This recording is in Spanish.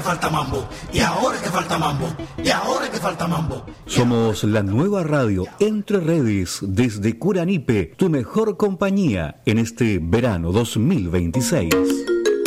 falta mambo, y ahora es que falta mambo, y ahora es que falta mambo. Somos la nueva radio Entre Redes desde Curanipe, tu mejor compañía en este verano 2026.